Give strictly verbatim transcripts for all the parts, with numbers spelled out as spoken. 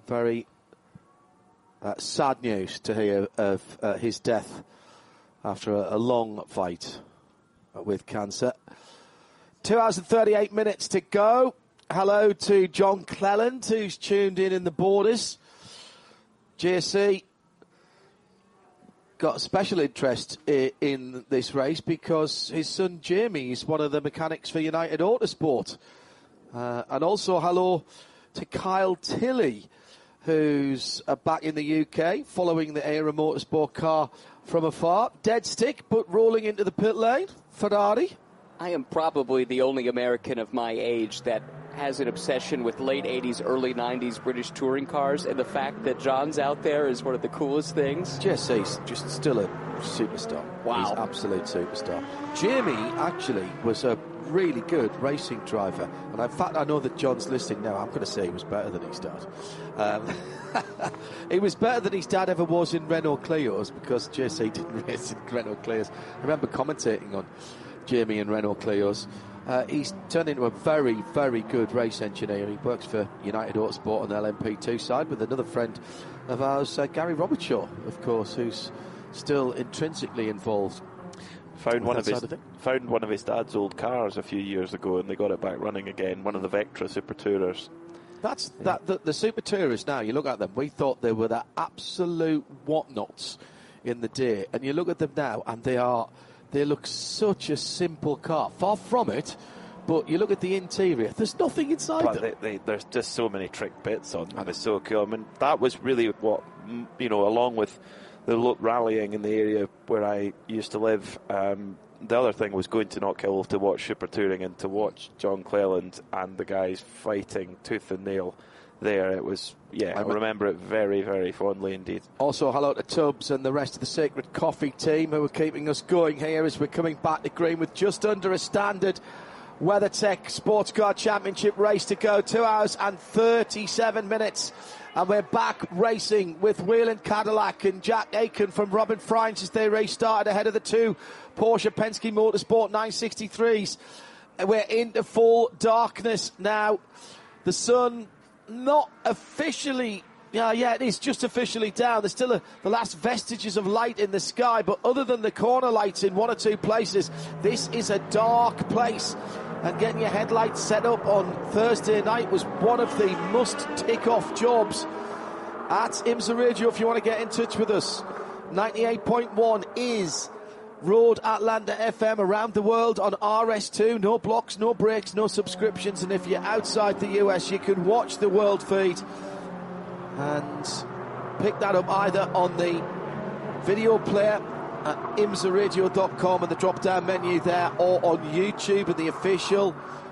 very uh, sad news to hear of uh, his death after a, a long fight with cancer. Two hours and thirty-eight minutes to go. Hello to John Cleland, who's tuned in in the Borders. G S C got a special interest i- in this race because his son Jamie is one of the mechanics for United Autosport. Uh, and also hello to Kyle Tilley, who's uh, back in the U K, following the Aero Motorsport car from afar. Dead stick, but rolling into the pit lane. Ferrari. I am probably the only American of my age that has an obsession with late eighties, early nineties British touring cars, and the fact that John's out there is one of the coolest things. G S C's just still a superstar. Wow. He's absolute superstar. Jamie actually was a really good racing driver, and in fact I know that John's listening now. I'm going to say he was better than his dad. Um, he was better than his dad ever was in Renault Clio's, because J C didn't race in Renault Clio's. I remember commentating on Jamie and Renault Clio's. Uh, he's turned into a very, very good race engineer. He works for United Autosport on the L M P two side with another friend of ours, uh, Gary Robertshaw, of course, who's still intrinsically involved. Found one of his of found one of his dad's old cars a few years ago, and they got it back running again. One of the Vectra Super Tourers. That's yeah. that. The, the Super Tourers now. You look at them. We thought they were the absolute whatnots in the day, and you look at them now, and they are. They look such a simple car. Far from it. But you look at the interior. There's nothing inside but them. They, they, there's just so many trick bits on them. It's so cool. I mean, that was really what, you know, along with the lo- rallying in the area where I used to live, um, the other thing was going to Knockhill to watch Super Touring and to watch John Cleland and the guys fighting tooth and nail there. It was, yeah, I, I remember it very, very fondly indeed. Also, hello to Tubbs and the rest of the Sacred Coffee team who are keeping us going here as we're coming back to green with just under a standard WeatherTech Sports Car Championship race to go. Two hours and thirty-seven minutes. And we're back racing with Whelen Cadillac and Jack Aiken from Robin Frynes as they restarted ahead of the two Porsche Penske Motorsport nine sixty-threes. And we're into full darkness now. The sun not officially, yeah, yeah, it is just officially down. There's still a, the last vestiges of light in the sky, but other than the corner lights in one or two places, this is a dark place. And getting your headlights set up on Thursday night was one of the must-tick-off jobs at IMSA Radio. If you want to get in touch with us, ninety-eight point one is Road Atlanta F M around the world on R S two. No blocks, no breaks, no subscriptions. And if you're outside the U S, you can watch the world feed and pick that up either on the video player at imsa radio dot com and the drop-down menu there, or on YouTube and the official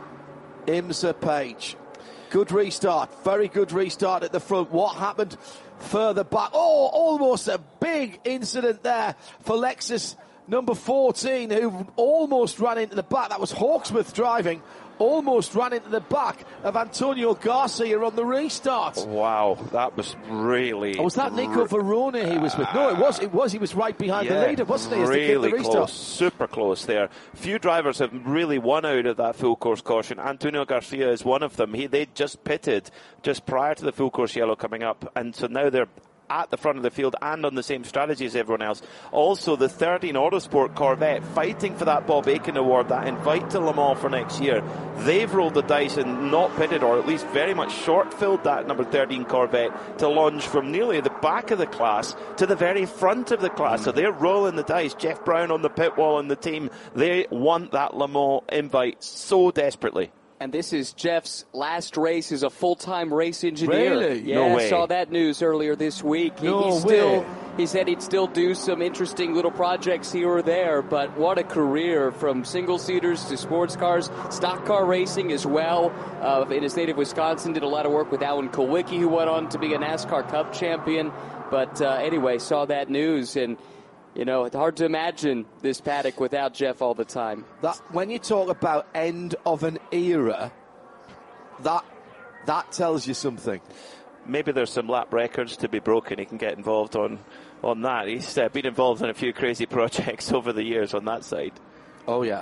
IMSA page. Good restart, very good restart at the front. What happened further back? Oh, almost a big incident there for Lexus number fourteen, who almost ran into the back. That was Hawksworth driving. Almost ran into the back of Antonio Garcia on the restart. Wow, that was really... Oh, was that Nico Verona he was with? No, it was. It was. He was right behind yeah, the leader, wasn't he? As really the close, super close there. Few drivers have really won out of that full course caution. Antonio Garcia is one of them. He They just pitted just prior to the full course yellow coming up, and so now they're at the front of the field and on the same strategy as everyone else. Also, the thirteen Autosport Corvette fighting for that Bob Aiken award, that invite to Le Mans for next year. They've rolled the dice and not pitted, or at least very much short-filled that number thirteen Corvette to launch from nearly the back of the class to the very front of the class. So they're rolling the dice. Jeff Brown on the pit wall and the team, they want that Le Mans invite so desperately. And this is Jeff's last race as a full-time race engineer. Really? Yeah, No way. I saw that news earlier this week. He, No he still, way. he said he'd still do some interesting little projects here or there, but what a career, from single-seaters to sports cars, stock car racing as well. Uh, in his native Wisconsin, did a lot of work with Alan Kulwicki, who went on to be a NASCAR Cup champion. But uh, anyway, saw that news, and you know, it's hard to imagine this paddock without Jeff all the time. That when you talk about end of an era, that that tells you something. Maybe there's some lap records to be broken. He can get involved on, on that. He's uh, been involved in a few crazy projects over the years on that side. Oh, yeah.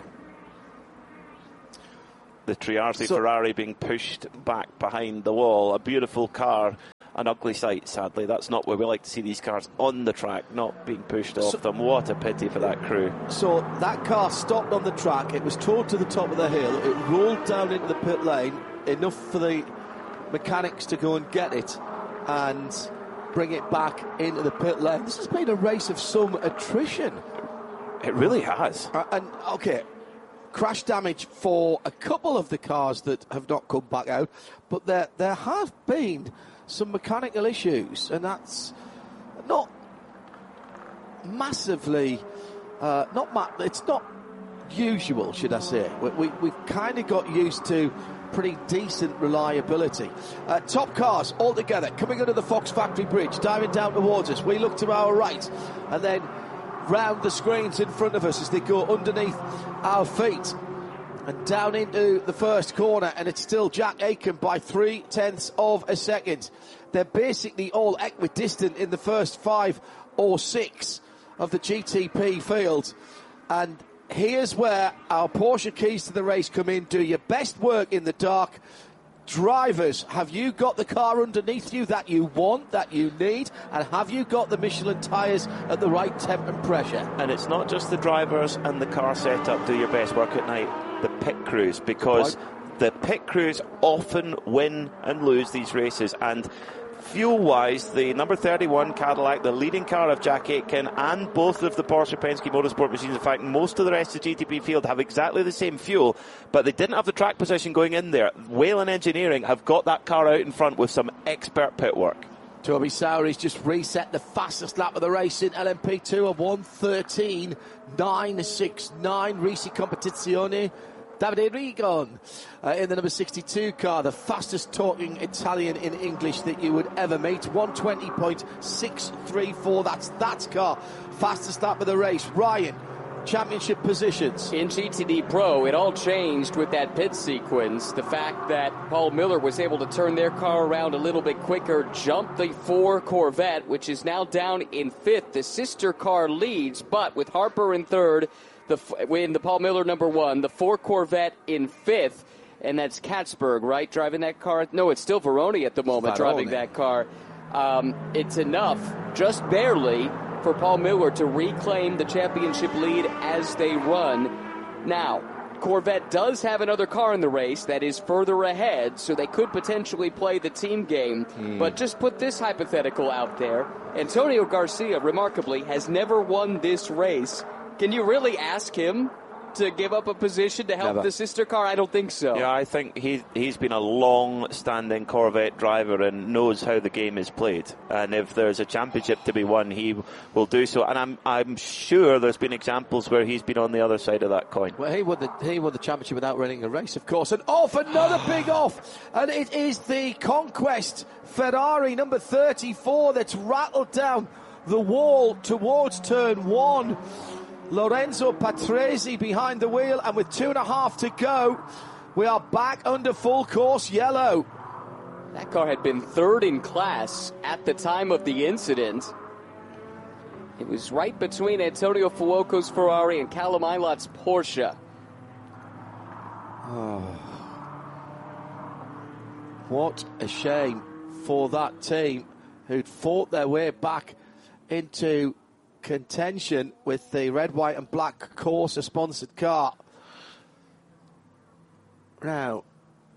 The Triarsi So- Ferrari being pushed back behind the wall. A beautiful car an ugly sight, sadly. That's not where we like to see these cars on the track, not being pushed off so, them. What a pity for that crew. So that car stopped on the track. It was towed to the top of the hill. It rolled down into the pit lane, enough for the mechanics to go and get it and bring it back into the pit lane. This has been a race of some attrition. It really has. Uh, and, okay, crash damage for a couple of the cars that have not come back out, but there there have been some mechanical issues, and that's not massively, uh, not ma- it's not usual, should I say. We, we, we've kind of got used to pretty decent reliability. Uh, top cars all together, coming under the Fox Factory Bridge, diving down towards us. We look to our right, and then round the screens in front of us as they go underneath our feet and down into the first corner, and it's still Jack Aitken by three tenths of a second. They're basically all equidistant in the first five or six of the G T P field, and here's where our Porsche keys to the race come in. Do your best work in the dark. Drivers, have you got the car underneath you that you want, that you need, and have you got the Michelin tyres at the right temp and pressure? And it's not just the drivers and the car setup do your best work at night, the pit crews, because right. the pit crews often win and lose these races, and fuel-wise, the number thirty-one Cadillac, the leading car of Jack Aitken, and both of the Porsche Penske Motorsport machines, in fact, most of the rest of the G T P field have exactly the same fuel, but they didn't have the track position going in there. Whelen Engineering have got that car out in front with some expert pit work. Toby Sowery's just reset the fastest lap of the race in L M P two of one thirteen nine sixty-nine. Risi Competizione. Davide Rigon uh, in the number sixty-two car, the fastest talking Italian in English that you would ever meet. one twenty point six three four, that's that car. Fastest lap of the race. Ryan, championship positions. In G T D Pro, it all changed with that pit sequence. The fact that Paul Miller was able to turn their car around a little bit quicker, jump the four Corvette, which is now down in fifth. The sister car leads, but with Harper in third, The in the Paul Miller number one, the four Corvette in fifth, and that's Katzberg, right, driving that car? No, it's still Veroni at the moment driving that car. Um, it's enough, just barely, for Paul Miller to reclaim the championship lead as they run. Now, Corvette does have another car in the race that is further ahead, so they could potentially play the team game. Mm. But just put this hypothetical out there. Antonio Garcia, remarkably, has never won this race. Can you really ask him to give up a position to help Never. the sister car? I don't think so. Yeah, I think he, he's been a long-standing Corvette driver and knows how the game is played. And if there's a championship to be won, he will do so. And I'm I'm sure there's been examples where he's been on the other side of that coin. Well, he won the, he won the championship without running a race, of course. And off, another big off. And it is the Conquest Ferrari number thirty-four that's rattled down the wall towards turn one. Lorenzo Patrese behind the wheel, and with two and a half to go, we are back under full course yellow. That car had been third in class at the time of the incident. It was right between Antonio Fuoco's Ferrari and Callum Ilot's Porsche. Oh. What a shame for that team who'd fought their way back into contention with the red, white and black Corsa sponsored car. Now,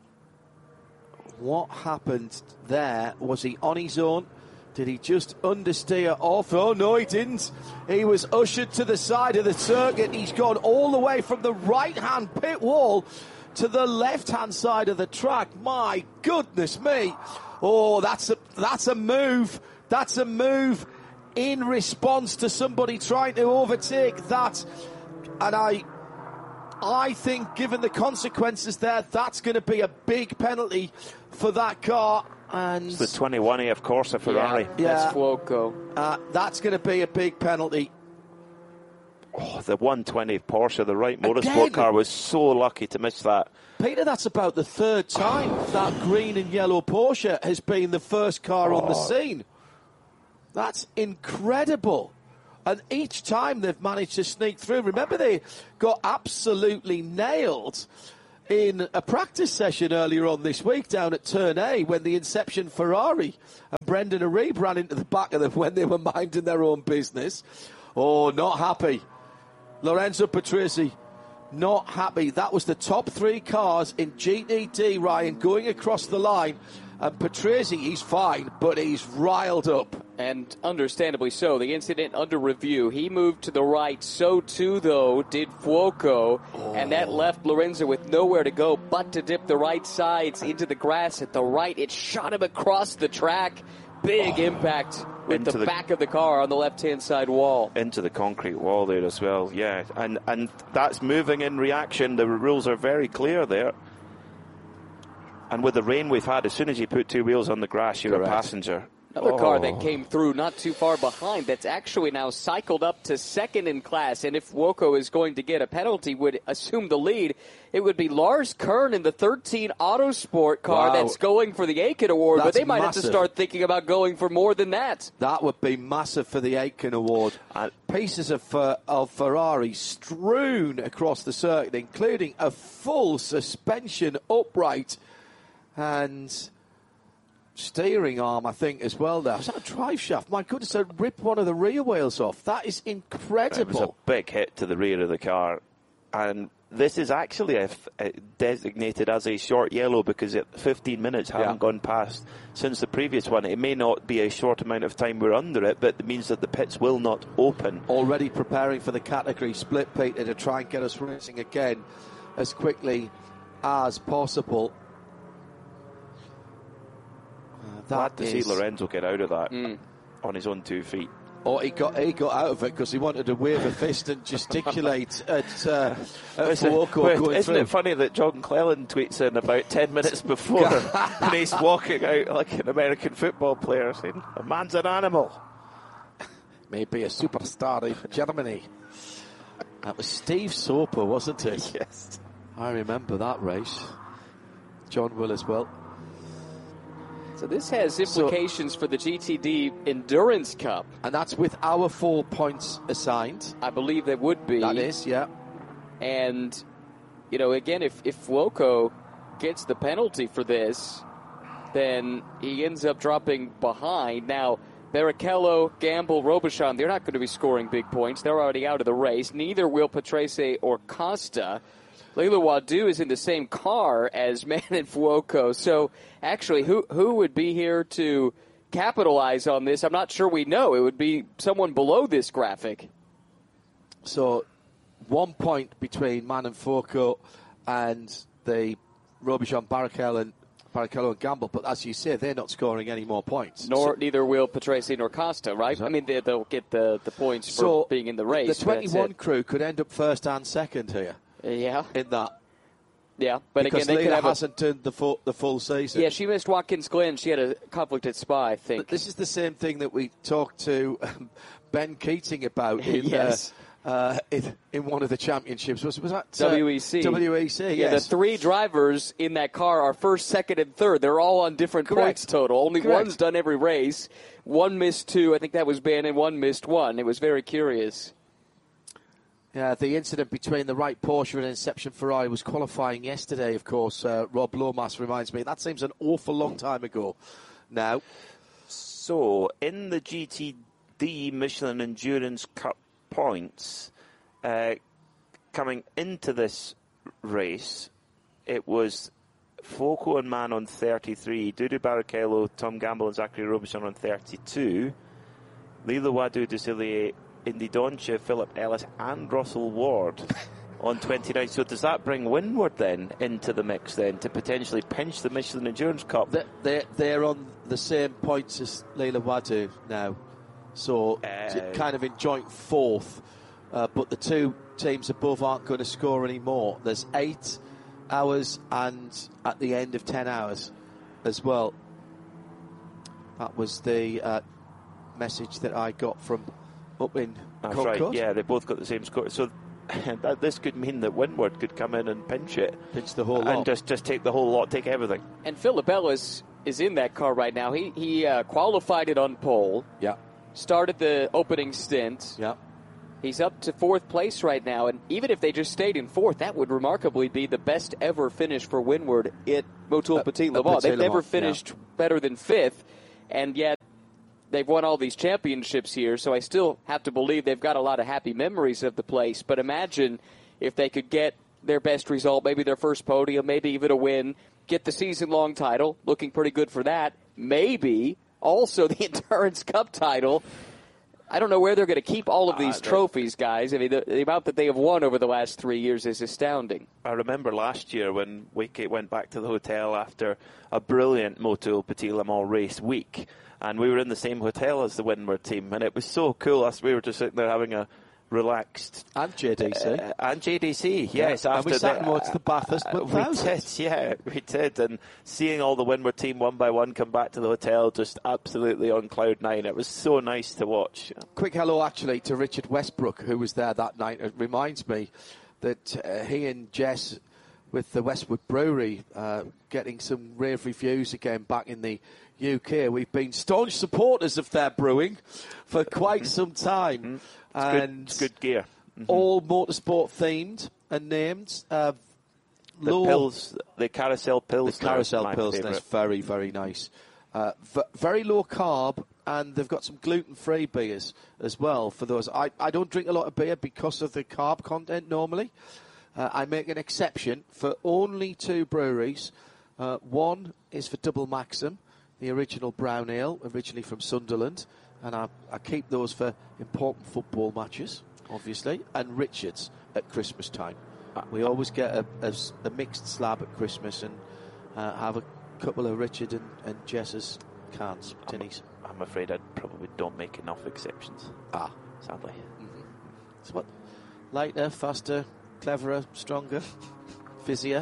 what happened there? Was he on his own? Did he just understeer off? Oh no, he didn't. He was ushered to the side of the circuit. He's gone all the way from the right hand pit wall to the left hand side of the track. My goodness me. Oh, that's a that's a move. That's a move in response to somebody trying to overtake that. And I I think, given the consequences there, that's going to be a big penalty for that car. And it's the twenty-one A, of course, a Ferrari. Yeah, yeah. That's Fuoco. Uh, that's going to be a big penalty. Oh, the one twenty Porsche, the Wright Motorsport car, was so lucky to miss that. Peter, that's about the third time that green and yellow Porsche has been the first car oh. on the scene. That's incredible. And each time they've managed to sneak through. Remember, they got absolutely nailed in a practice session earlier on this week down at Turn A when the Inception Ferrari and Brendan Arieb ran into the back of them when they were minding their own business. Oh, not happy. Lorenzo Patrese, not happy. That was the top three cars in G T D, Ryan, going across the line. And Patrese, he's fine, but he's riled up. And understandably so. The incident under review. He moved to the right. So too, though, did Fuoco. Oh. And that left Lorenzo with nowhere to go but to dip the right sides into the grass at the right. It shot him across the track. Big oh. impact with the, the back of the car on the left-hand side wall. Into the concrete wall there as well, yeah. And, and that's moving in reaction. The rules are very clear there. And with the rain we've had, as soon as you put two wheels on the grass, you're Correct. a passenger. Another oh. car that came through not too far behind that's actually now cycled up to second in class. And if Fuoco is going to get a penalty, would assume the lead, it would be Lars Kern in the thirteen Autosport car wow. that's going for the Aiken Award. That's but they might massive. have to start thinking about going for more than that. That would be massive for the Aiken Award. Uh, pieces of, uh, of Ferrari strewn across the circuit, including a full suspension upright and steering arm, I think, as well there. Was that a drive shaft? My goodness, I ripped one of the rear wheels off. That is incredible. It was a big hit to the rear of the car. And this is actually a, a designated as a short yellow because it, fifteen minutes haven't yeah. gone past since the previous one. It may not be a short amount of time we're under it, but it means that the pits will not open. Already preparing for the category split, Peter, to try and get us racing again as quickly as possible. Glad to is... see Lorenzo get out of that mm. on his own two feet. Oh, he got he got out of it because he wanted to wave a fist and gesticulate at, uh, at Fuoco Wait, going Isn't through. it funny that John Cleland tweets in about ten minutes before and he's walking out like an American football player saying, "A man's an animal." Maybe a superstar in Germany. That was Steve Soper, wasn't it? Yes. I remember that race. John will as well. So this has implications so, for the G T D Endurance Cup. And that's with our four points assigned. I believe there would be. That is, yeah. And, you know, again, if, if Fuoco gets the penalty for this, then he ends up dropping behind. Now, Barrichello, Gamble, Robichon, they're not going to be scoring big points. They're already out of the race. Neither will Patrese or Costa. Leila Wadu is in the same car as Man and Fuoco. So, actually, who who would be here to capitalize on this? I'm not sure we know. It would be someone below this graphic. So, one point between Man and Fuoco and the Robichon, Barrichello and, Barrichello and Gamble. But as you say, they're not scoring any more points. Nor so, Neither will Patrese nor Costa, right? I mean, they, they'll get the, the points for so being in the race. The twenty-one crew could end up first and second here. Yeah. In that. Yeah, but because again, they Leila could have hasn't a, turned the full the full season. Yeah, she missed Watkins Glen. She had a conflict at Spa, I think. But this is the same thing that we talked to um, Ben Keating about in, yes. uh, uh, in in one of the championships. Was was that uh, W E C? W E C. Yeah, yes. the three drivers in that car are first, second, and third. They're all on different Correct. points total. Only Correct. one's done every race. One missed two. I think that was Ben, and one missed one. It was very curious. Yeah, the incident between the Wright Porsche and Inception Ferrari was qualifying yesterday, of course. Uh, Rob Lomas reminds me. That seems an awful long time ago now. So, in the G T D Michelin Endurance Cup points, uh, coming into this race, it was Fuoco and Man on thirty-three, Dudu Barrichello, Tom Gamble and Zachary Robichon on thirty-two, Leila Wadu Desillier, Indy Doncha, Philip Ellis and Russell Ward on twenty-nine. So does that bring Windward then into the mix then to potentially pinch the Michelin Endurance Cup? They're, they're on the same points as Leila Wadu now. So uh, kind of in joint fourth. Uh, but the two teams above aren't going to score anymore. There's eight hours and at the end of ten hours as well. That was the uh, message that I got from up in That's Concord. right, yeah, they both got the same score. So that, this could mean that Windward could come in and pinch it. Pinch the whole and lot. just, just take the whole lot, take everything. And Philip Ellis is in that car right now. He, he uh, qualified it on pole. Yeah. Started the opening stint. Yeah. He's up to fourth place right now, and even if they just stayed in fourth, that would remarkably be the best ever finish for Windward at Motul Petit Le Mans. They've never finished yeah. better than fifth, and yet they've won all these championships here, so I still have to believe they've got a lot of happy memories of the place. But imagine if they could get their best result, maybe their first podium, maybe even a win, get the season-long title, looking pretty good for that, maybe also the Endurance Cup title. I don't know where they're going to keep all of these uh, trophies, guys. I mean, the, the amount that they have won over the last three years is astounding. I remember last year when Wakegate went back to the hotel after a brilliant Motul Petit Le Mans race week, and we were in the same hotel as the Windward team, and it was so cool. Us, we were just sitting there having a relaxed... And J D C. Uh, and J D C, yes. Yeah. After and we sat the, and watched the Bathurst uh, We did, yeah, we did. And seeing all the Windward team one by one come back to the hotel, just absolutely on cloud nine. It was so nice to watch. Quick hello, actually, to Richard Westbrook, who was there that night. It reminds me that uh, he and Jess with the Westwood Brewery uh, getting some rave reviews again back in the U K. We've been staunch supporters of their brewing for quite mm-hmm. some time. Mm-hmm. It's and good, it's good gear. Mm-hmm. All motorsport themed and named. Uh, the low, pills, the Carousel Pills. The Carousel Pills is very, very nice. Uh, v- very low carb, and they've got some gluten-free beers as well for those. I, I don't drink a lot of beer because of the carb content normally. Uh, I make an exception for only two breweries. Uh, one is for Double Maxim, the original brown ale, originally from Sunderland, and I, I keep those for important football matches, obviously, and Richards at Christmas time. We always get a, a, a mixed slab at Christmas and uh, have a couple of Richard and, and Jess's cans, tinnies. I'm, I'm afraid I probably don't make enough exceptions. Ah. Sadly. Mm-hmm. So what? Lighter, faster, cleverer, stronger, fizzier.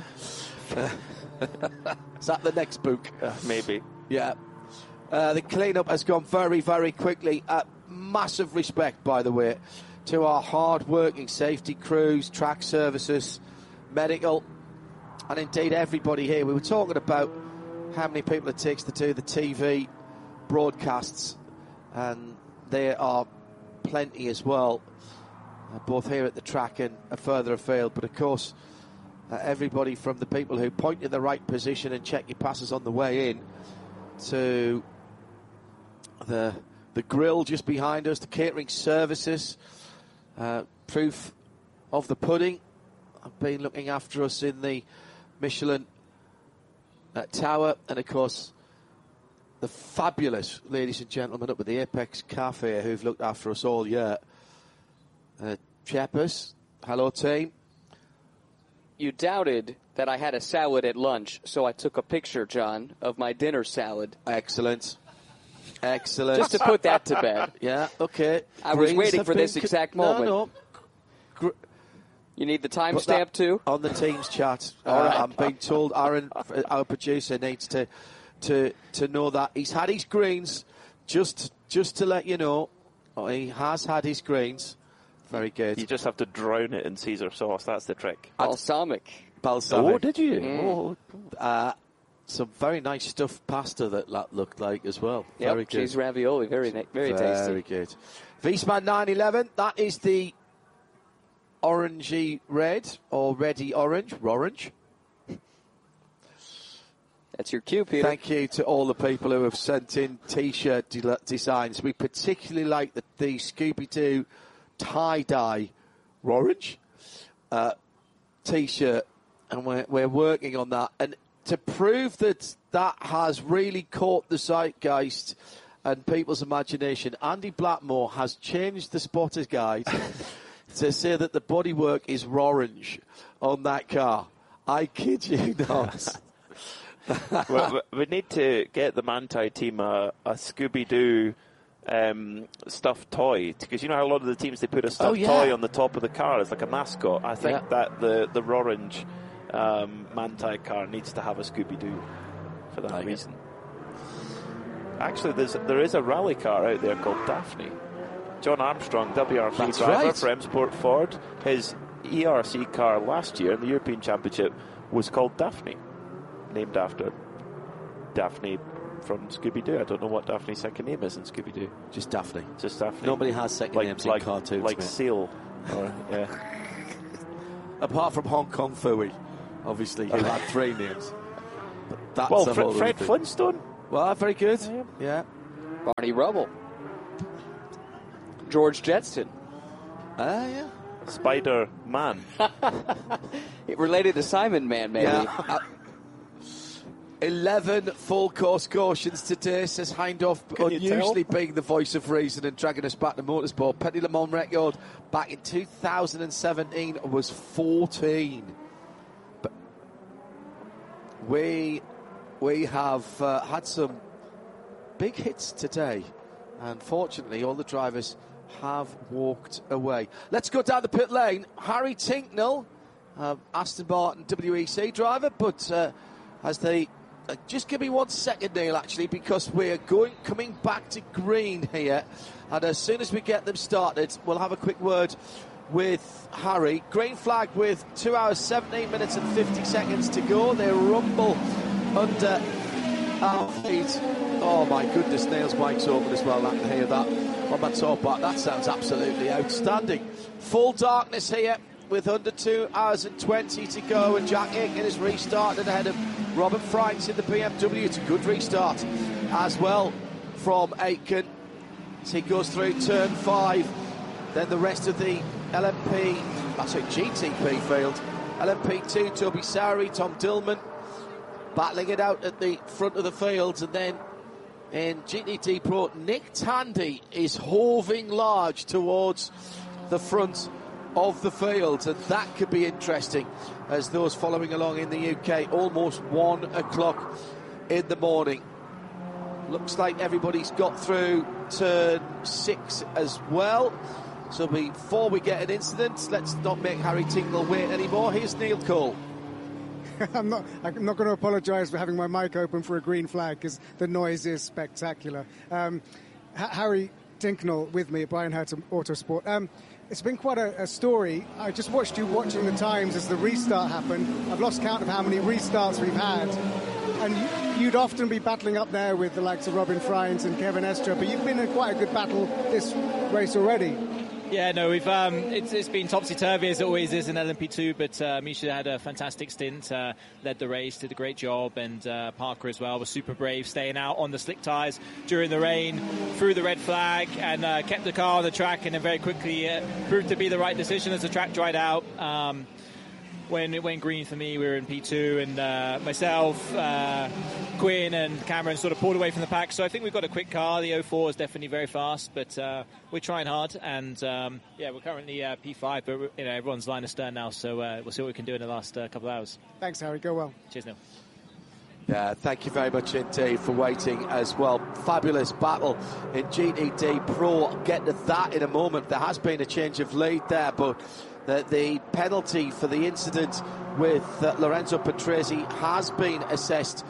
Is that the next book? Uh, maybe. Yeah. Uh, the clean-up has gone very, very quickly. Uh, massive respect, by the way, to our hard-working safety crews, track services, medical, and indeed everybody here. We were talking about how many people it takes to do the T V broadcasts, and there are plenty as well, uh, both here at the track and uh, further afield. But, of course, uh, everybody from the people who point you in the right position and check your passes on the way in to the the grill just behind us, the catering services, uh, proof of the pudding. I've been looking after us in the Michelin uh, Tower, and of course the fabulous ladies and gentlemen up at the Apex Cafe who've looked after us all year. Uh, Cheppers, hello team. You doubted that I had a salad at lunch, so I took a picture, John, of my dinner salad. Excellent. Excellent. Just to put that to bed. Yeah, okay. I was Greens waiting for this co- exact moment. No, no. Gr- you need the timestamp too? On the team's chat. All uh, right. I'm being told Aaron, our producer, needs to to to know that. He's had his greens, just just to let you know. Oh, he has had his greens. Very good. You just have to drown it in Caesar sauce. That's the trick. Balsamic. Balsamic. Oh, did you? Mm. Oh. Uh, some very nice stuffed pasta that that looked like as well. Yep, very good. cheese ravioli. Very, very, very tasty. Very good. V-Span nine eleven. That is the orangey red or reddy orange. Orange. That's your cue, Peter. Thank you to all the people who have sent in T-shirt de- designs. We particularly like the, the Scooby-Doo tie-dye orange uh, T-shirt, and we're, we're working on that. And to prove that that has really caught the zeitgeist and people's imagination, Andy Blackmore has changed the spotter's guide to say that the bodywork is orange on that car. I kid you not. we, we need to get the Manthey team a, a Scooby-Doo um, stuffed toy, because you know how a lot of the teams, they put a stuffed oh, yeah. toy on the top of the car as like a mascot. I think yeah. that the, the orange um, Manthey car needs to have a Scooby-Doo for that like reason. It. Actually, there's, there is a rally car out there called Daphne. John Armstrong, W R C That's driver right. for M Sport Ford, his E R C car last year in the European Championship was called Daphne, named after Daphne from Scooby-Doo. I don't know what Daphne's second name is in Scooby-Doo. Just Daphne. Just Daphne. Nobody has second like, names like, in cartoons, Like mate. Seal. Or, yeah. Apart from Hong Kong Phooey, obviously, who had three names. But that's well, a Fred, whole Fred thing. Flintstone. Well, very good. Yeah. Yeah. Barney Rubble. George Jetson. Ah, yeah. Spider-Man. It related to Simon Man, maybe. Yeah. Uh, eleven full course cautions today, says Hindhoff, Can you unusually tell? being the voice of reason and dragging us back to motorsport. Petit Le Mans record back in two thousand seventeen was fourteen. But we we have uh, had some big hits today. Unfortunately, all the drivers have walked away. Let's go down the pit lane. Harry Tinknell, uh, Aston Martin W E C driver, but uh, as they uh, just give me one second, Neil, actually, because we're going coming back to green here, and as soon as we get them started, we'll have a quick word with Harry. Green flag with two hours, seventeen minutes and fifty seconds to go. They rumble under our feet. Oh my goodness, Neil's mic's open as well. I can hear that on my top part. That sounds absolutely outstanding. Full darkness here with under two hours and twenty to go, and Jack Aitken has restarted ahead of Robert Frijns in the B M W. It's a good restart as well from Aitken as he goes through turn five. Then the rest of the L M P, that's a G T P field. L M P two, Toby Sowry, Tom Dillman battling it out at the front of the field, and then in G T D Pro, Nick Tandy is hoving large towards the front of the field, and that could be interesting as those following along in the U K, almost one o'clock in the morning. Looks like everybody's got through turn six as well. So before we get an incident, let's not make Harry Tinknell wait anymore. Here's Neil Cole. I'm not. I'm not going to apologise for having my mic open for a green flag because the noise is spectacular. Um, H- Harry Tinknell with me at Brian Hurton Autosport. Um, it's been quite a, a story. I just watched you watching the times as the restart happened. I've lost count of how many restarts we've had, and you, you'd often be battling up there with the likes of Robin Frijns and Kevin Estre. But you've been in quite a good battle this race already. Yeah, no, we've um, it's, it's been topsy-turvy as it always is in L M P two, but uh, Misha had a fantastic stint, uh, led the race, did a great job, and uh, Parker as well was super brave, staying out on the slick tyres during the rain, threw the red flag, and uh, kept the car on the track, and then very quickly uh, proved to be the right decision as the track dried out. Um, when it went green for me, we were in P two, and uh, myself, uh, Quinn and Cameron sort of pulled away from the pack. So I think we've got a quick car. The oh four is definitely very fast, but uh, we're trying hard. And um, yeah, we're currently uh, P five, but you know everyone's line astern now. So uh, we'll see what we can do in the last uh, couple of hours. Thanks, Harry. Go well. Cheers, Neil. Yeah, thank you very much indeed for waiting as well. Fabulous battle in G T D Pro. I'll get to that in a moment. There has been a change of lead there, but the, the penalty for the incident with uh, Lorenzo Patrese has been assessed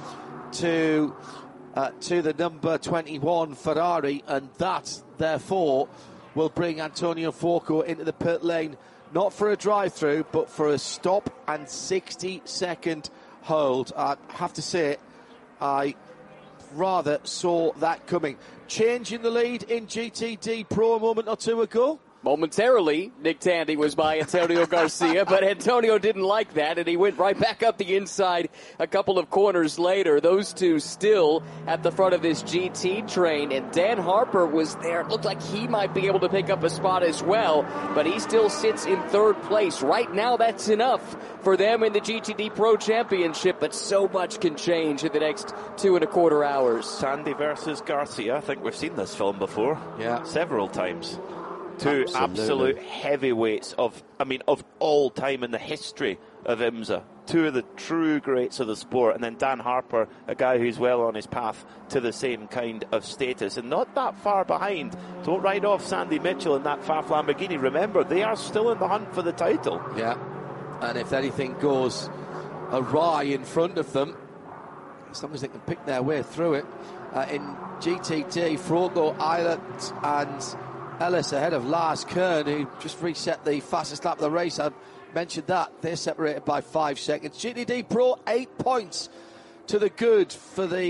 to uh, to the number twenty-one Ferrari, and that therefore will bring Antonio Fuoco into the pit lane, not for a drive-through but for a stop and sixty second hold. I have to say I rather saw that coming. Change in the lead in G T D Pro a moment or two ago. Momentarily, Nick Tandy was by Antonio Garcia, but Antonio didn't like that, and he went right back up the inside a couple of corners later. Those two still at the front of this G T train, and Dan Harper was there. It looked like he might be able to pick up a spot as well, but he still sits in third place. Right now, that's enough for them in the G T D Pro Championship, but so much can change in the next two and a quarter hours. Sandy versus Garcia. I think we've seen this film before. Yeah. Several times. Two Absolutely. absolute heavyweights of, I mean, of all time in the history of IMSA. Two of the true greats of the sport. And then Dan Harper, a guy who's well on his path to the same kind of status. And not that far behind. Don't write off Sandy Mitchell in that Faf Lamborghini. Remember, they are still in the hunt for the title. Yeah. And if anything goes awry in front of them, as long as they can pick their way through it, uh, in G T D, Fuoco, Eilert and Ellis ahead of Lars Kern, who just reset the fastest lap of the race. I mentioned that. They're separated by five seconds. G T D Pro, eight points to the good for the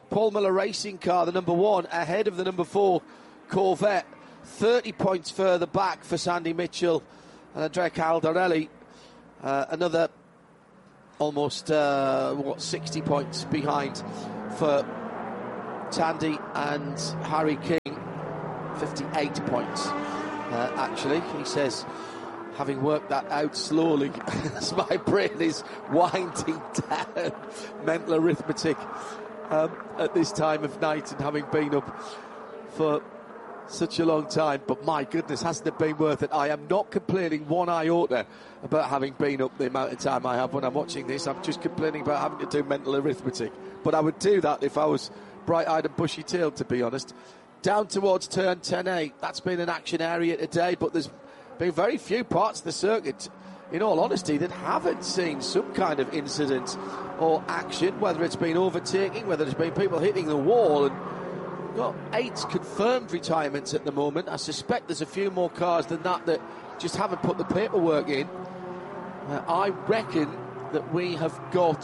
Paul Miller Racing car, the number one, ahead of the number four Corvette. thirty points further back for Sandy Mitchell and Andrea Caldarelli. Uh, another almost, uh, what, sixty points behind for Tandy and Harry King. fifty-eight points, uh, actually. He says, having worked that out slowly, as my brain is winding down, mental arithmetic um, at this time of night and having been up for such a long time. But my goodness, hasn't it been worth it? I am not complaining one iota about having been up the amount of time I have when I'm watching this. I'm just complaining about having to do mental arithmetic. But I would do that if I was bright-eyed and bushy-tailed, to be honest. Down towards turn ten A, that's been an action area today, but there's been very few parts of the circuit, in all honesty, that haven't seen some kind of incident or action, whether it's been overtaking, whether it's been people hitting the wall. And we've got eight confirmed retirements at the moment. I suspect there's a few more cars than that that just haven't put the paperwork in. Uh, I reckon that we have got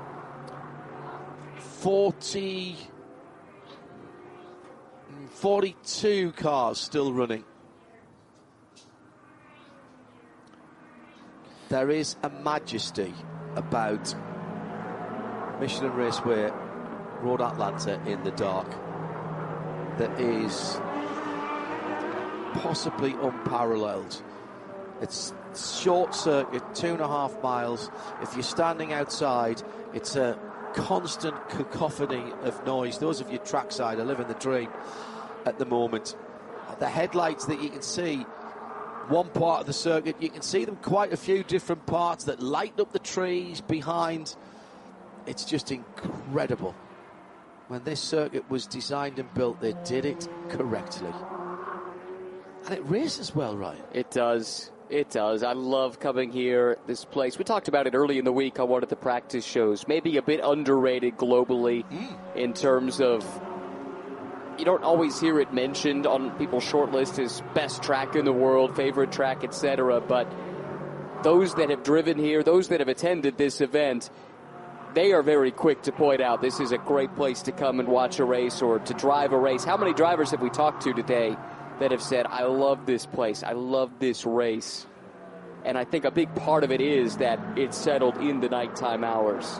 forty, forty-two cars still running. There is a majesty about Michelin Raceway Road Atlanta in the dark that is possibly unparalleled. It's short circuit, two and a half miles. If you're standing outside, it's a constant cacophony of noise. Those of you trackside are living the dream at the moment. The headlights that you can see, one part of the circuit, you can see them quite a few different parts that light up the trees behind. It's just incredible. When this circuit was designed and built, they did it correctly. And it races well, Ryan. It does. It does. I love coming here, this place. We talked about it early in the week on one of the practice shows. Maybe a bit underrated globally mm. in terms of, you don't always hear it mentioned on people's short list as best track in the world, favorite track, et cetera. But those that have driven here, those that have attended this event, they are very quick to point out this is a great place to come and watch a race or to drive a race. How many drivers have we talked to today that have said, I love this place, I love this race? And I think a big part of it is that it's settled in the nighttime hours.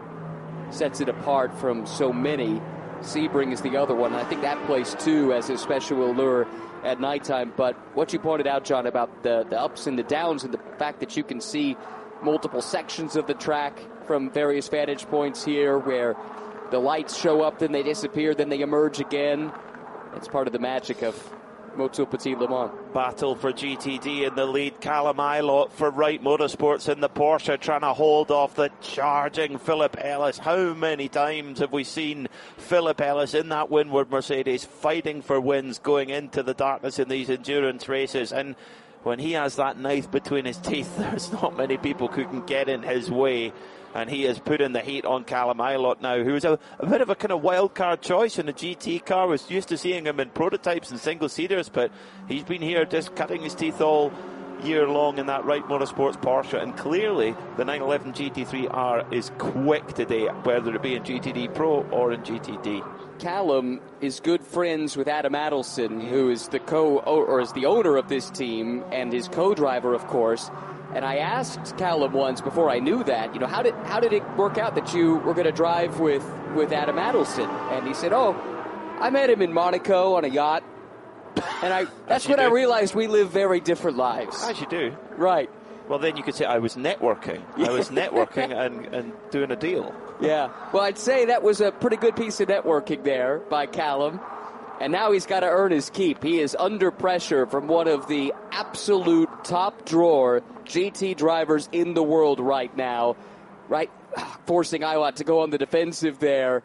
Sets it apart from so many. Sebring is the other one. I think that place, too, has a special allure at nighttime. But what you pointed out, John, about the, the ups and the downs and the fact that you can see multiple sections of the track from various vantage points here where the lights show up, then they disappear, then they emerge again. It's part of the magic of Moto Petit Le Mans. Battle for G T D in the lead. Callum Ilott for Wright Motorsports in the Porsche, trying to hold off the charging Philip Ellis. How many times have we seen Philip Ellis in that windward Mercedes fighting for wins going into the darkness in these endurance races? And when he has that knife between his teeth, there's not many people who can get in his way. And he has put in the heat on Callum Ilott now, who's a, a bit of a kind of wild card choice in a G T car. We're used to seeing him in prototypes and single-seaters, but he's been here just cutting his teeth all year long in that Wright Motorsports Porsche. And clearly, the nine eleven G T three R is quick today, whether it be in G T D Pro or in G T D. Callum is good friends with Adam Adelson, who is the co or is the owner of this team and his co-driver, of course. And I asked Callum once before I knew that, you know, how did how did it work out that you were going to drive with, with Adam Adelson? And he said, oh, I met him in Monaco on a yacht. And I that's when do. I realized we live very different lives. As you do. Right. Well, then you could say I was networking. I was networking and, and doing a deal. Yeah. Well, I'd say that was a pretty good piece of networking there by Callum. And now he's got to earn his keep. He is under pressure from one of the absolute top-drawer G T drivers in the world right now, right? Forcing Ilott to go on the defensive there.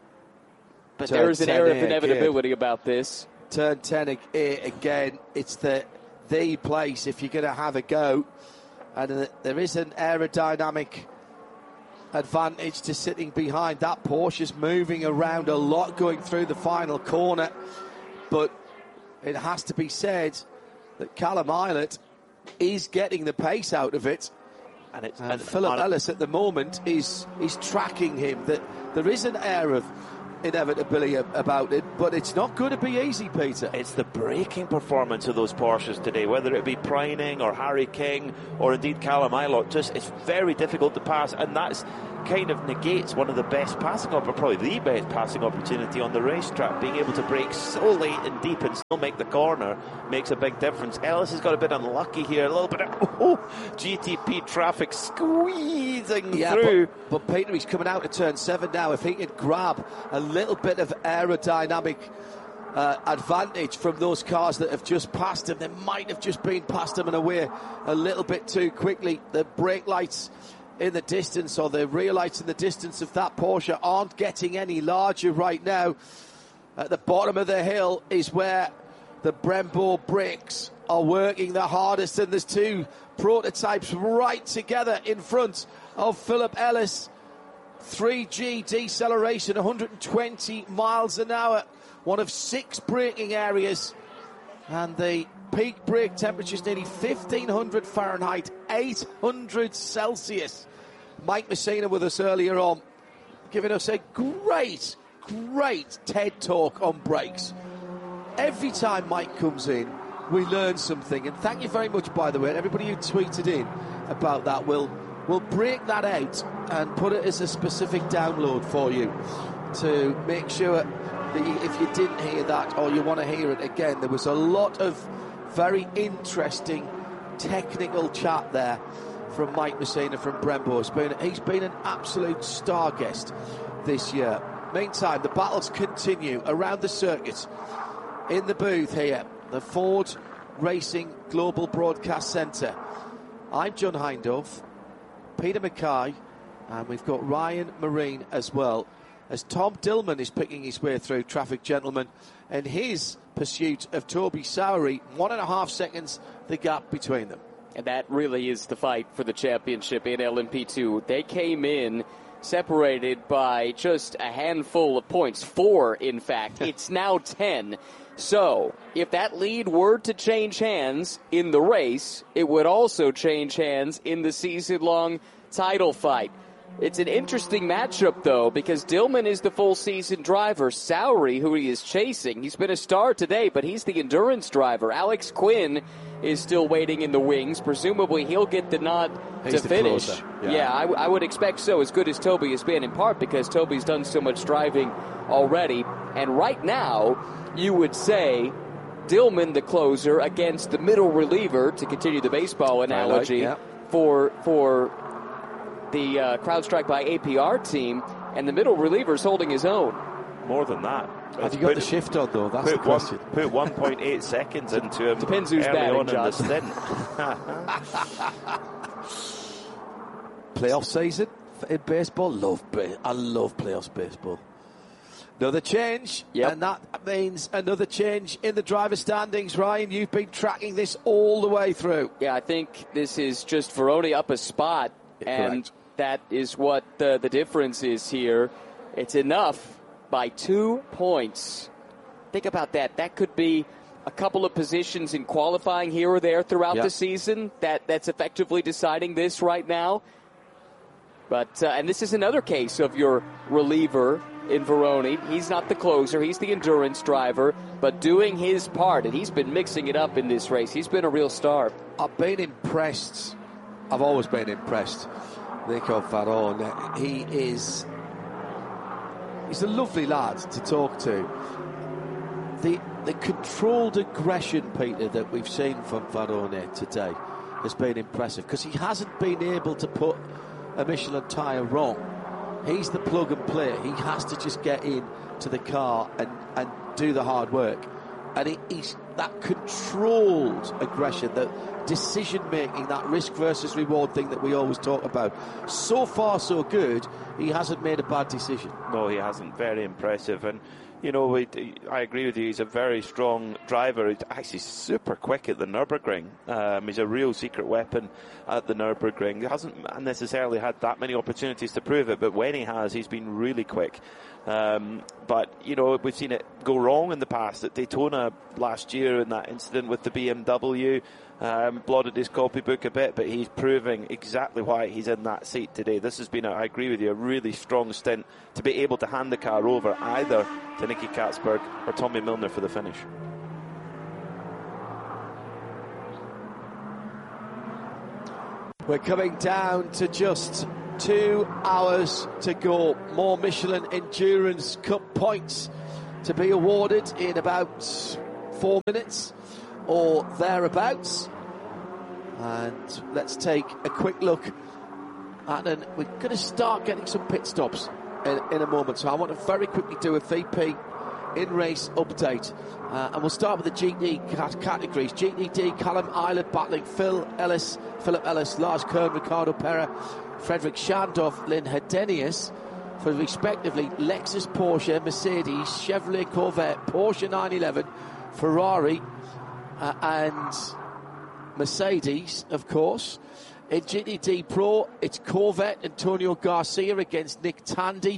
But Turn there's an air of again. inevitability about this. Turn ten again. It's the, the place if you're going to have a go. And there is an aerodynamic advantage to sitting behind. That Porsche's moving around a lot going through the final corner. But it has to be said that Callum Ilott is getting the pace out of it. And, it's, and, and Philip Ellis at the moment is is tracking him. That there is an air of inevitability about it, but it's not going to be easy, Peter. It's the braking performance of those Porsches today, whether it be Preining or Harry King or indeed Callum Ilott. Just it's very difficult to pass, and that's kind of negates one of the best passing opportunities, probably the best passing opportunity on the racetrack. Being able to brake so late and deep and still make the corner makes a big difference. Ellis has got a bit unlucky here, a little bit of oh, G T P traffic squeezing yeah, through. But, but Peter, he's coming out of turn seven now. If he could grab a little bit of aerodynamic uh, advantage from those cars that have just passed him, they might have just been past him and away a little bit too quickly. The brake lights in the distance, or the rear lights in the distance of that Porsche, aren't getting any larger right now. At the bottom of the hill is where the Brembo brakes are working the hardest, and there's two prototypes right together in front of Philip Ellis. three G deceleration, one hundred twenty miles an hour, one of six braking areas, and the peak brake temperature is nearly fifteen hundred Fahrenheit, eight hundred Celsius. Mike Messina with us earlier on, giving us a great, great TED talk on brakes. Every time Mike comes in, we learn something, and thank you very much, by the way, everybody who tweeted in about that. We'll, we'll break that out and put it as a specific download for you to make sure that you, if you didn't hear that or you want to hear it again, there was a lot of very interesting technical chat there from Mike Messina from Brembo. He's been, he's been an absolute star guest this year. Meantime, the battles continue around the circuit. In the booth here, the Ford Racing Global Broadcast Centre. I'm John Hindhaugh, Peter Mackay, and we've got Ryan Marine as well, as Tom Dillman is picking his way through traffic, gentlemen, and his pursuit of Toby Sowery, one and a half seconds the gap between them. And that really is the fight for the championship in L M P two. They came in separated by just a handful of points, four in fact. It's now ten. So, if that lead were to change hands in the race, it would also change hands in the season-long title fight. It's an interesting matchup, though, because Dillman is the full-season driver. Sowery, who he is chasing, he's been a star today, but he's the endurance driver. Alex Quinn is still waiting in the wings. Presumably, he'll get the nod he's to the finish. Closer. Yeah, yeah I, w- I would expect so, as good as Toby has been, in part because Toby's done so much driving already. And right now, you would say Dillman, the closer, against the middle reliever, to continue the baseball analogy, like, yeah. for for the uh, CrowdStrike by A P R team, and the middle reliever's holding his own. More than that. Have you got put, the shift on, though? That's the one, question. Put one point eight seconds into him. Depends who's early batting, on in the John. stint. Playoff season in baseball. Love ba- I love playoffs baseball. Another change, yep. and that means another change in the driver standings. Ryan, you've been tracking this all the way through. Yeah, I think this is just Veroni up a spot, Yeah, and correct. that is what the, the difference is here. It's enough by two points. Think about that. That could be a couple of positions in qualifying here or there throughout yep. the season. That that's effectively deciding this right now. But uh, and this is another case of your reliever in Veroni. He's not the closer. He's the endurance driver, but doing his part, and he's been mixing it up in this race. He's been a real star. I've been impressed. I've always been impressed. Nico Varone. He is. He's a lovely lad to talk to. The the controlled aggression, Peter, that we've seen from Varone today has been impressive, because he hasn't been able to put a Michelin tyre wrong. He's the plug and play. He has to just get in to the car and, and do the hard work. And he, he's that controlled aggression, that decision making, that risk versus reward thing that we always talk about. So far, so good. He hasn't made a bad decision. No, he hasn't. Very impressive. And, you know, we, I agree with you. He's a very strong driver. He's actually super quick at the Nürburgring. Um, he's a real secret weapon at the Nürburgring. He hasn't necessarily had that many opportunities to prove it, but when he has, he's been really quick. Um, but, you know, we've seen it go wrong in the past. At Daytona last year in that incident with the B M W, um, blotted his copybook a bit, but he's proving exactly why he's in that seat today. This has been, a, I agree with you, a really strong stint to be able to hand the car over either to Nicky Catsburg or Tommy Milner for the finish. We're coming down to just two hours to go. More Michelin Endurance Cup points to be awarded in about four minutes or thereabouts. And let's take a quick look at it. We're going to start getting some pit stops in, in a moment. So I want to very quickly do a V P in-race update. Uh, and we'll start with the G T cat- categories. G T D, Callum Island battling Phil Ellis, Philip Ellis, Lars Kern, Ricardo Pera, Frederick Schandorf, Lynn Hedenius, for respectively Lexus, Porsche, Mercedes, Chevrolet Corvette, Porsche nine eleven, Ferrari, uh, and Mercedes, of course. In G T D Pro, it's Corvette, Antonio Garcia against Nick Tandy.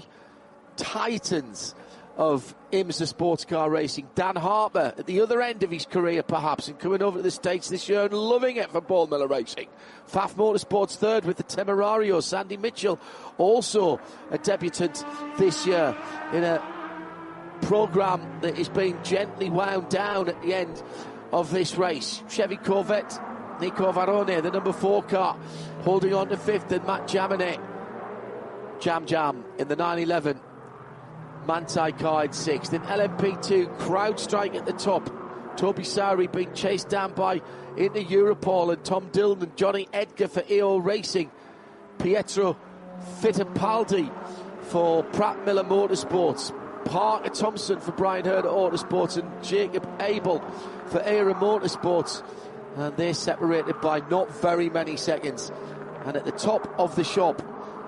Titans of IMSA Sports Car Racing. Dan Harper at the other end of his career, perhaps, and coming over to the States this year and loving it for Paul Miller Racing. F A F Motorsports third with the Temerario. Sandy Mitchell, also a debutant this year in a programme that is being gently wound down at the end of this race. Chevy Corvette, Nico Varone, the number four car, holding on to fifth, and Matt Jaminet, Jam Jam, in the nine eleven. Manti car in sixth. In L M P two, CrowdStrike at the top. Toby Sowry being chased down by Inter Europol and Tom Dillon and Johnny Edgar for E O Racing. Pietro Fittipaldi for Pratt Miller Motorsports. Parker Thompson for Brian Herder Autosports and Jacob Abel for Era Motorsports. And they're separated by not very many seconds. And at the top of the shop,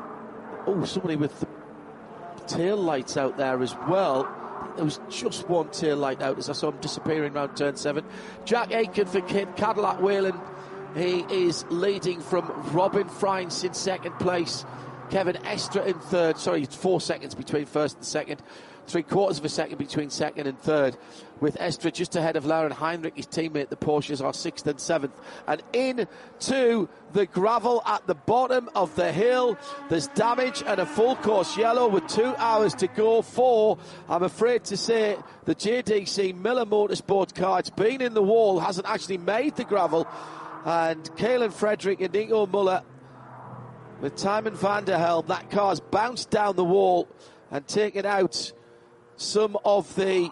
oh, somebody with the tail lights out there as well. There was just one tail light out as I saw him disappearing around turn seven. Jack Aiken for Cadillac Whelen. He is leading from Robin Friens in second place. Kevin Estra in third. Sorry, it's four seconds between first and second. Three quarters of a second between second and third, with Estra just ahead of Lauren Heinrich, his teammate. The Porsches are sixth and seventh. And into the gravel at the bottom of the hill. There's damage and a full course yellow with two hours to go for, I'm afraid to say, the J D C Miller Motorsport car. It's been in the wall, hasn't actually made the gravel. And Kalen Frederick and Nico Muller with Timon van der Helm. That car's bounced down the wall and taken out some of the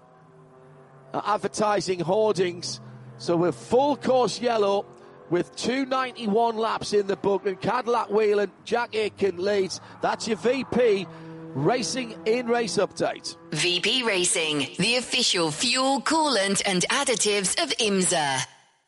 uh, advertising hoardings. So we're full course yellow with two ninety-one laps in the book, and Cadillac Whelen, Jack Aiken leads. That's your V P Racing in race update. V P Racing, the official fuel, coolant and additives of IMSA.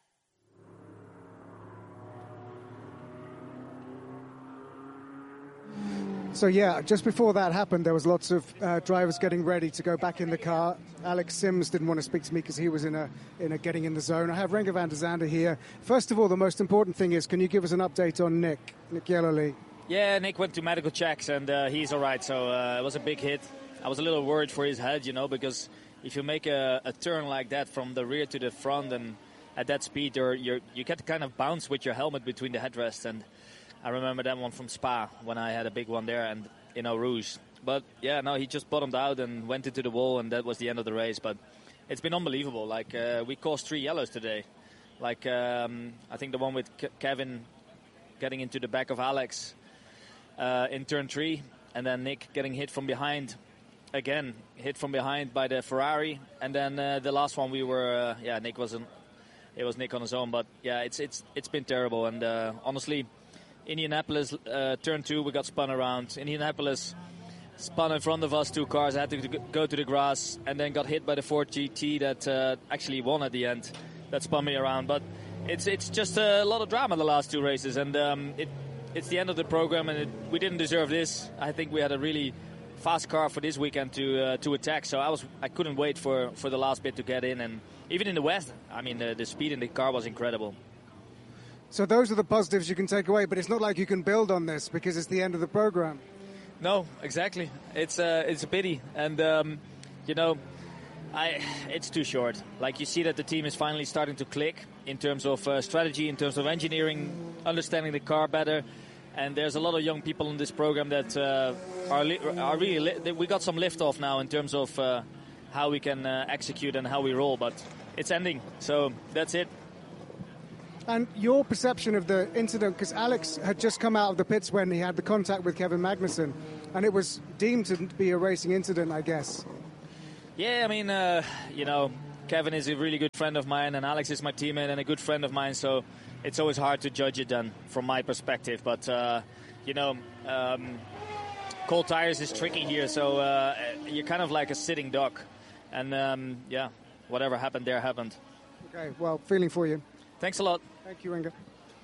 So yeah, just before that happened, there was lots of uh, drivers getting ready to go back in the car. Alex Sims didn't want to speak to me because he was in a in a getting in the zone. I have Renger van der Zande here. First of all, the most important thing is, can you give us an update on Nick, Nick Yellowly? Yeah, Nick went to medical checks and uh, he's all right. So uh, it was a big hit. I was a little worried for his head, you know, because if you make a, a turn like that from the rear to the front and at that speed, you're, you're, you get to kind of bounce with your helmet between the headrests. And I remember that one from Spa when I had a big one there and in Eau Rouge. But yeah, no, he just bottomed out and went into the wall, and that was the end of the race. But it's been unbelievable. Like uh, we caused three yellows today. Like um, I think the one with Ke- Kevin getting into the back of Alex uh, in turn three, and then Nick getting hit from behind again, hit from behind by the Ferrari, and then uh, the last one we were uh, yeah Nick wasn't. It was Nick on his own, but yeah, it's it's it's been terrible, and uh, honestly. Indianapolis, uh, turn two, we got spun around. Indianapolis spun in front of us, two cars. I had to go to the grass and then got hit by the Ford G T that uh, actually won at the end. That spun me around. But it's it's just a lot of drama the last two races. And um, it it's the end of the program, and it, we didn't deserve this. I think we had a really fast car for this weekend to uh, to attack. So I was I couldn't wait for, for the last bit to get in. And even in the West, I mean, the, the speed in the car was incredible. So those are the positives you can take away, but it's not like you can build on this because it's the end of the program. No, exactly. It's uh, it's a pity, and um, you know, I it's too short. Like, you see that the team is finally starting to click in terms of uh, strategy, in terms of engineering, understanding the car better. And there's a lot of young people in this program that uh, are li- are really li- we got some lift off now in terms of uh, how we can uh, execute and how we roll. But it's ending, so that's it. And your perception of the incident, because Alex had just come out of the pits when he had the contact with Kevin Magnussen, and it was deemed to be a racing incident, I guess. Yeah, I mean, uh, you know, Kevin is a really good friend of mine, and Alex is my teammate and a good friend of mine, so it's always hard to judge it then from my perspective. But, uh, you know, um, cold tires is tricky here, so uh, you're kind of like a sitting duck. And, um, yeah, whatever happened there happened. Okay, well, feeling for you. Thanks a lot. Thank you, Renger.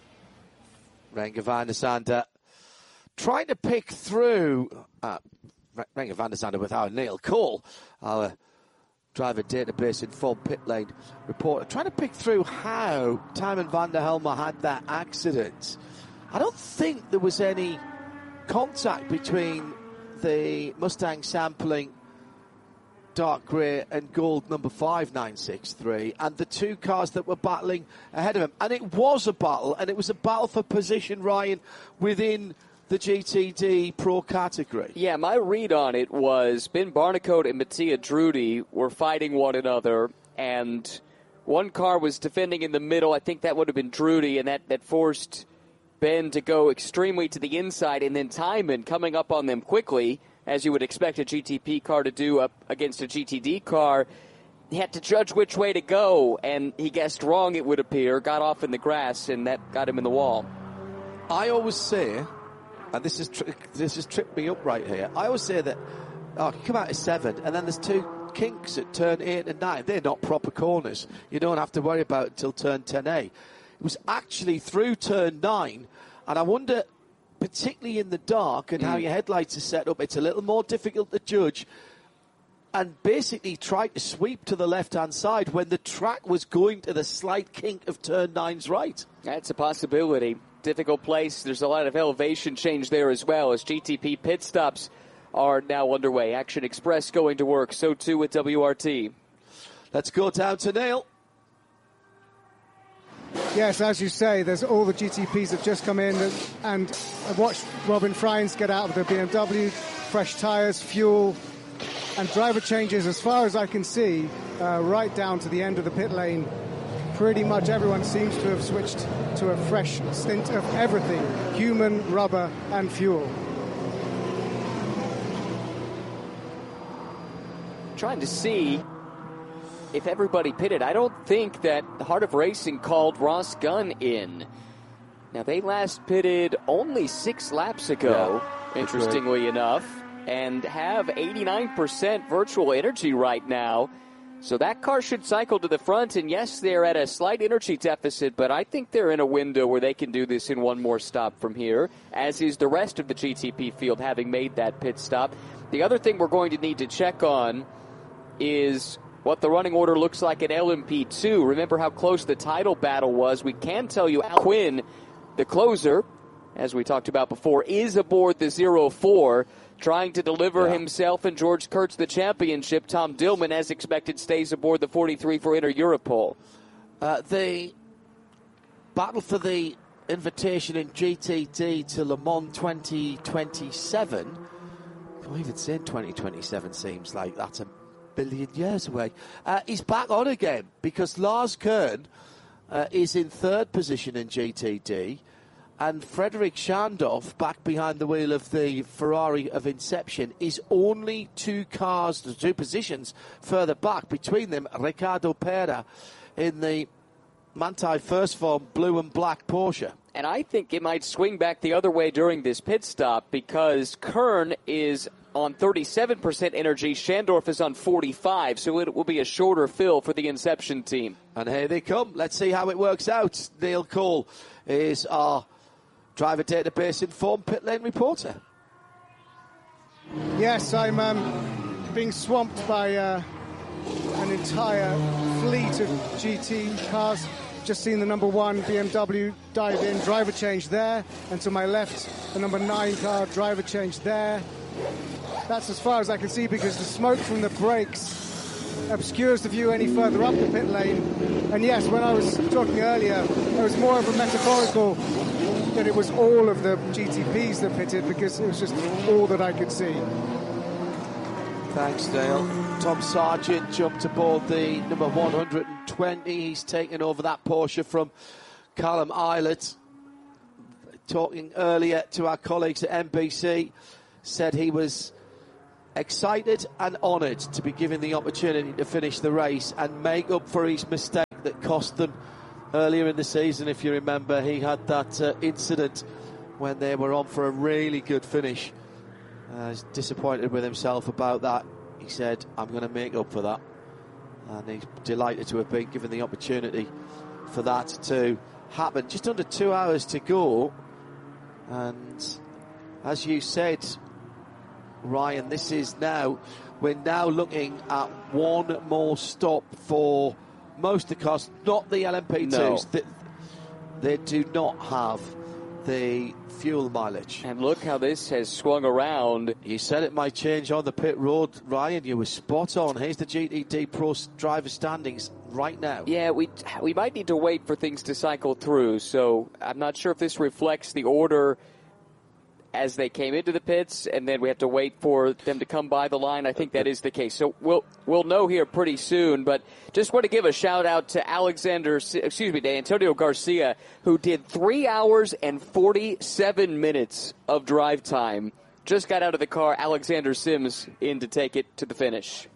Renger van der Zande trying to pick through... Uh, Renger van der Zande with our Neil Cole, our driver database informed pit lane reporter, trying to pick through how Tijmen van der Helme had that accident. I don't think there was any contact between the Mustang sampling dark grey and gold number five nine six three and the two cars that were battling ahead of him. And it was a battle, and it was a battle for position, Ryan, within the G T D Pro category. Yeah, my read on it was Ben Barnicoat and Mattia Drudi were fighting one another, and one car was defending in the middle. I think that would have been Drudi, and that, that forced Ben to go extremely to the inside, and then Tijmen coming up on them quickly, as you would expect a G T P car to do up against a G T D car. He had to judge which way to go, and he guessed wrong, it would appear, got off in the grass, and that got him in the wall. I always say... and this is tri- this has tripped me up right here. I always say that, oh, you come out of seven, and then there's two kinks at turn eight and nine. They're not proper corners. You don't have to worry about it until turn ten A. It was actually through turn nine, and I wonder, particularly in the dark and mm. how your headlights are set up, it's a little more difficult to judge. And basically tried to sweep to the left-hand side when the track was going to the slight kink of turn nine's right. That's a possibility. Difficult place. There's a lot of elevation change there as well as G T P pit stops are now underway. Action Express going to work. So too with W R T. Let's go down to Neil. Yes, as you say, there's all the G T Ps have just come in, and, and I've watched Robin Freins get out of the B M W, fresh tyres, fuel, and driver changes as far as I can see, uh, right down to the end of the pit lane. Pretty much everyone seems to have switched to a fresh stint of everything, human, rubber, and fuel. Trying to see if everybody pitted. I don't think that the Heart of Racing called Ross Gunn in. Now, they last pitted only six laps ago, yeah, interestingly right. enough, and have eighty-nine percent virtual energy right now. So that car should cycle to the front, and yes, they're at a slight energy deficit, but I think they're in a window where they can do this in one more stop from here, as is the rest of the G T P field having made that pit stop. The other thing we're going to need to check on is what the running order looks like at L M P two. Remember how close the title battle was. We can tell you Al Quinn, the closer, as we talked about before, is aboard the zero four, trying to deliver yeah. himself and George Kurtz the championship. Tom Dillman, as expected, stays aboard the forty-three for Inter Europol. Uh, the battle for the invitation in G T D to Le Mans twenty twenty-seven. Can't even say twenty twenty-seven seems like that's a billion years away. Uh, he's back on again because Lars Kern uh, is in third position in G T D. And Frederick Schandorf, back behind the wheel of the Ferrari of Inception, is only two cars, two positions further back. Between them, Ricardo Pera in the Manthey First Form blue and black Porsche. And I think it might swing back the other way during this pit stop because Kern is on thirty-seven percent energy, Schandorf is on forty-five, so it will be a shorter fill for the Inception team. And here they come. Let's see how it works out. Neil Cole is our driver database informed pit lane reporter. Yes, I'm um, being swamped by uh, an entire fleet of G T cars. Just seen the number one B M W dive in, driver change there. And to my left, the number nine car, driver change there. That's as far as I can see because the smoke from the brakes obscures the view any further up the pit lane. And yes, when I was talking earlier, it was more of a metaphorical that it was all of the G T Ps that pitted because it was just all that I could see. Thanks, Dale. Tom Sargent jumped aboard the number one hundred twenty. He's taken over that Porsche from Callum Eilert. Talking earlier to our colleagues at N B C, said he was excited and honoured to be given the opportunity to finish the race and make up for his mistake that cost them earlier in the season. If you remember, he had that uh, incident when they were on for a really good finish. Uh, he's disappointed with himself about that. He said, I'm going to make up for that. And he's delighted to have been given the opportunity for that to happen. Just under two hours to go. And as you said, Ryan, this is now, we're now looking at one more stop for most of the cars, not the L M P twos. No. They, they do not have the fuel mileage. And look how this has swung around. You said it might change on the pit road, Ryan. You were spot on. Here's the G T D Pro driver standings right now. Yeah, we we might need to wait for things to cycle through. So I'm not sure if this reflects the order as they came into the pits, and then we have to wait for them to come by the line. I think that is the case. So we'll we'll know here pretty soon. But just want to give a shout out to Alexander, excuse me, to Antonio Garcia, who did three hours and forty-seven minutes of drive time. Just got out of the car. Alexander Sims in to take it to the finish.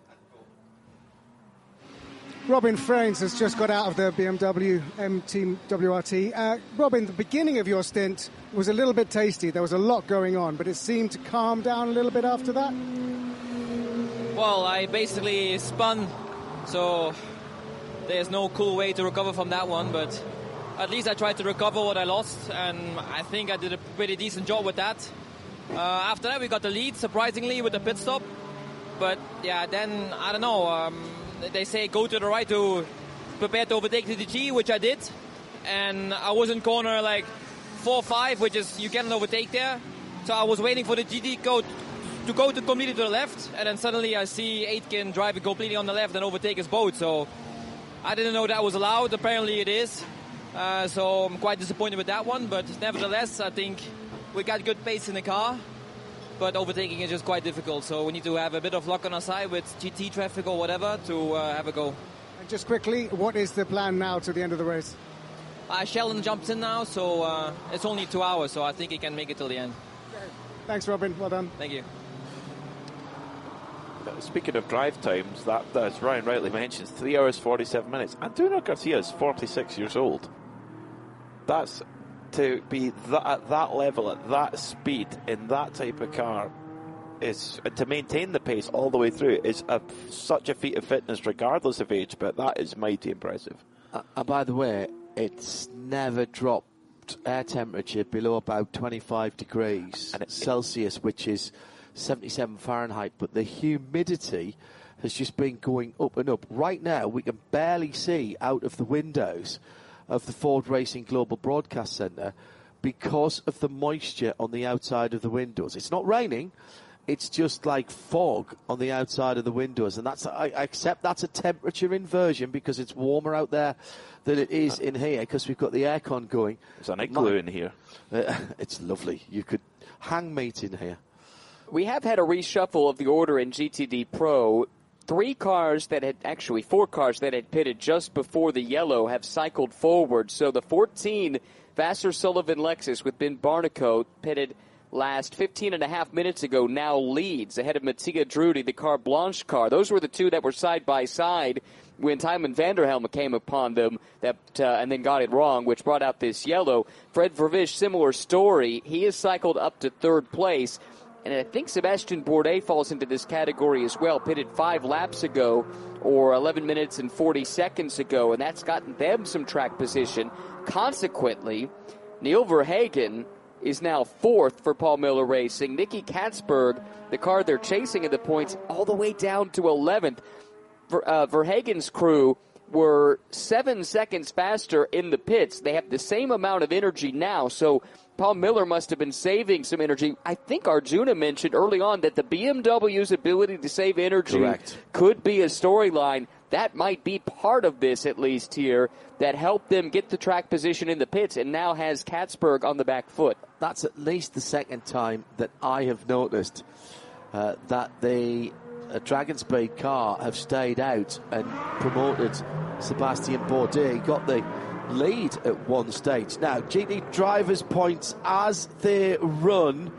Robin Frains has just got out of the B M W M Team W R T. Uh, Robin, the beginning of your stint was a little bit tasty. There was a lot going on, but it seemed to calm down a little bit after that. Well, I basically spun, so there's no cool way to recover from that one, but at least I tried to recover what I lost, and I think I did a pretty decent job with that. Uh, after that, we got the lead, surprisingly, with the pit stop. But, yeah, then, I don't know, um, they say go to the right to prepare to overtake the G, which I did. And I was in corner like four five, which is you cannot overtake there. So I was waiting for the G T code to go to completely to the left. And then suddenly I see Aitken driving completely on the left and overtake his boat. So I didn't know that was allowed. Apparently it is. Uh, so I'm quite disappointed with that one. But nevertheless, I think we got good pace in the car. But overtaking is just quite difficult, so we need to have a bit of luck on our side with G T traffic or whatever to uh, have a go. And just quickly, what is the plan now to the end of the race? Uh, Sheldon jumps in now, so uh, it's only two hours, so I think he can make it till the end. Thanks, Robin. Well done. Thank you. Speaking of drive times, that, as Ryan rightly mentions, three hours forty-seven minutes. Antonio Garcia is forty-six years old. That's to be that, at that level, at that speed, in that type of car, is to maintain the pace all the way through is a, such a feat of fitness, regardless of age. But that is mighty impressive. Uh, and by the way, it's never dropped air temperature below about twenty-five degrees and Celsius, which is seventy-seven Fahrenheit. But the humidity has just been going up and up. Right now, we can barely see out of the windows of the Ford Racing Global Broadcast Centre because of the moisture on the outside of the windows. It's not raining, it's just like fog on the outside of the windows, and that's I, I accept that's a temperature inversion because it's warmer out there than it is in here because we've got the aircon going. There's an igloo in here. Uh, it's lovely. You could hang meat in here. We have had a reshuffle of the order in G T D Pro. Three cars that had, actually four cars that had pitted just before the yellow have cycled forward. So the fourteen Vassar Sullivan Lexus with Ben Barnicoat pitted last fifteen and a half minutes ago now leads ahead of Mattia Drudy, the Car Blanche car. Those were the two that were side by side when Tymon Vanderhelm came upon them that uh, and then got it wrong, which brought out this yellow. Fred Vervish, similar story. He has cycled up to third place. And I think Sebastian Bourdais falls into this category as well. Pitted five laps ago, or eleven minutes and forty seconds ago, and that's gotten them some track position. Consequently, Neil Verhagen is now fourth for Paul Miller Racing. Nicky Katzberg, the car they're chasing in the points, all the way down to eleventh. Ver, uh, Verhagen's crew were seven seconds faster in the pits. They have the same amount of energy now, so Paul Miller must have been saving some energy. I think Arjuna mentioned early on that the B M W's ability to save energy Correct. could be a storyline. That might be part of this, at least here, that helped them get the track position in the pits and now has Katzberg on the back foot. That's at least the second time that I have noticed uh, that the uh, Dragon Speed car have stayed out and promoted Sebastian Bourdais. He got the lead at one stage. Now, G T drivers' points as they run.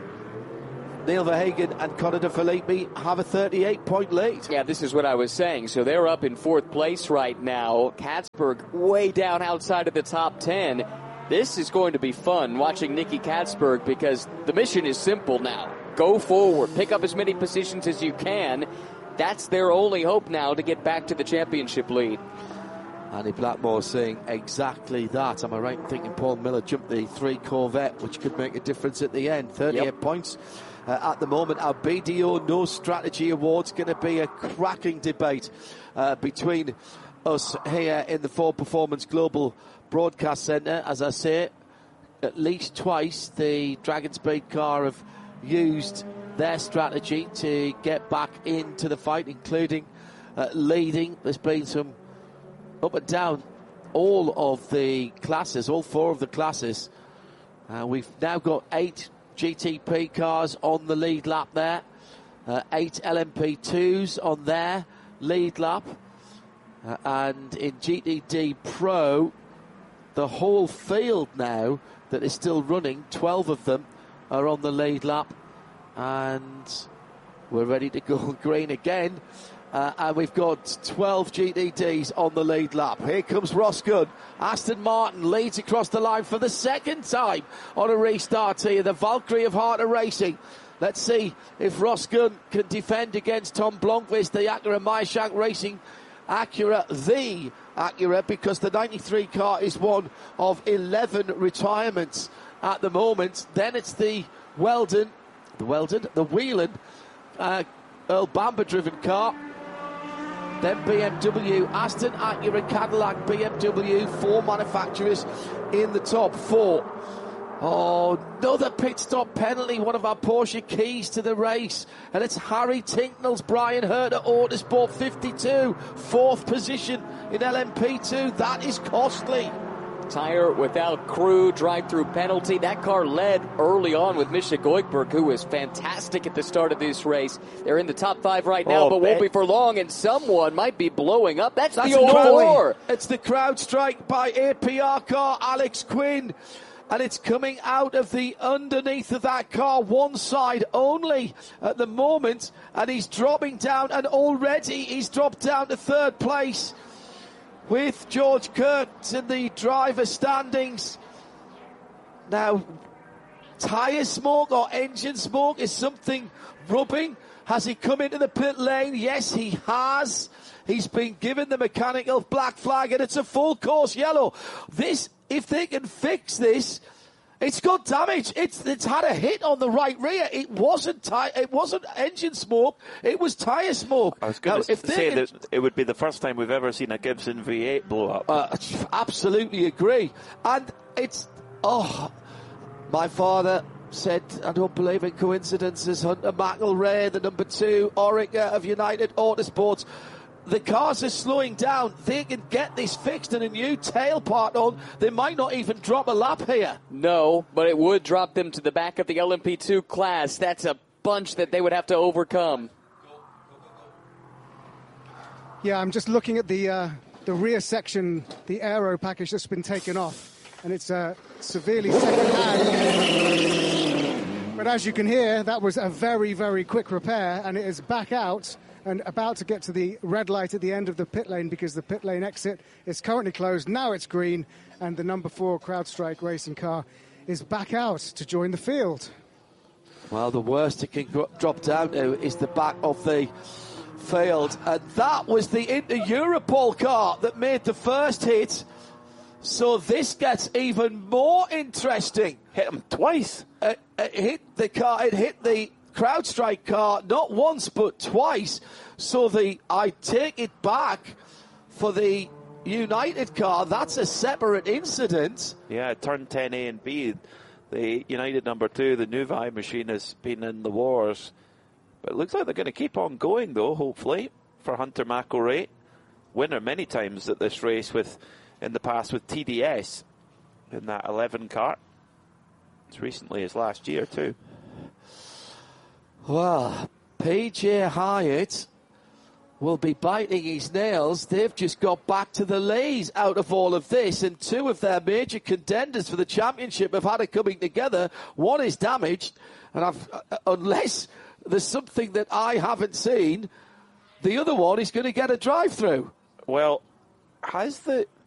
Neil Verhagen and Conor De Filippi have a thirty-eight point lead. Yeah, this is what I was saying. So they're up in fourth place right now. Katzberg way down outside of the top ten. This is going to be fun watching Nicky Katzberg because the mission is simple now. Go forward, pick up as many positions as you can. That's their only hope now to get back to the championship lead. Andy Blackmore saying exactly that. Am I right in thinking Paul Miller jumped the three Corvette, which could make a difference at the end? thirty-eight yep. points uh, at the moment. Our B D O No Strategy Awards going to be a cracking debate uh, between us here in the Ford Performance Global Broadcast Centre. As I say, at least twice the Dragon Speed car have used their strategy to get back into the fight, including uh, leading. There's been some up and down all of the classes, all four of the classes. Uh, we've now got eight G T P cars on the lead lap there, uh, eight L M P twos on their lead lap, uh, and in G T D Pro, the whole field now that is still running, twelve of them are on the lead lap, and we're ready to go green again. Uh, and we've got twelve G T Ds on the lead lap. Here comes Ross Gunn. Aston Martin leads across the line for the second time on a restart here. The Valkyrie of Harter Racing. Let's see if Ross Gunn can defend against Tom Blomqvist, the Acura Meyershank Racing Acura, the Acura, because the ninety-three car is one of eleven retirements at the moment. Then it's the Weldon, the Weldon, the Whelan, uh, Earl Bamber driven car. Then B M W, Aston, Acura, Cadillac, B M W, four manufacturers in the top four. Oh, another pit stop penalty, one of our Porsche keys to the race. And it's Harry Tinknell's Brian Herter Autosport fifty-two, fourth position in L M P two. That is costly. Tire without crew, drive-through penalty. That car led early on with Misha Goikberg, who was fantastic at the start of this race. They're in the top five right now, oh, but won't be for long, and someone might be blowing up. That's, That's the old war. It's the crowd strike by A P R car, Alex Quinn. And it's coming out of the underneath of that car, one side only at the moment. And he's dropping down, and already he's dropped down to third place with George Kurtz in the driver standings. Now, tyre smoke or engine smoke, is something rubbing? Has he come into the pit lane? Yes, he has. He's been given the mechanical black flag, and it's a full course yellow. This, if they can fix this, it's got damage. It's it's had a hit on the right rear. It wasn't ty- It wasn't engine smoke. It was tyre smoke. I was going to say can, that it would be the first time we've ever seen a Gibson V eight blow up. Uh, absolutely agree. And it's oh, my father said, I don't believe in coincidences. Hunter McElrea, the number two Orica of United Autosports. The cars are slowing down. They can get this fixed and a new tail part on. They might not even drop a lap here. No, but it would drop them to the back of the L M P two class. That's a bunch that they would have to overcome. Yeah, I'm just looking at the uh, the rear section, the aero package that's been taken off, and it's uh, severely second-hand. But as you can hear, that was a very, very quick repair, and it is back out and about to get to the red light at the end of the pit lane, because the pit lane exit is currently closed. Now it's green, and the number four CrowdStrike racing car is back out to join the field. Well, the worst it can gro- drop down to is the back of the field, and that was the Inter Europol car that made the first hit. So this gets even more interesting. Hit him twice. Uh, it hit the car. It hit the CrowdStrike car not once but twice. So the I take it back. for the United car. That's a separate incident. Yeah, turn ten A and B. The United number two, the Nuvei machine, has been in the wars. But it looks like they're going to keep on going, though, hopefully, for Hunter McElroy. Winner many times at this race with in the past with T D S in that eleven car. As recently as last year, too. Well, P J Hyatt will be biting his nails. They've just got back to the lead out of all of this, and two of their major contenders for the championship have had it coming together. One is damaged, and I've, uh, unless there's something that I haven't seen, the other one is going to get a drive-through. Well, has the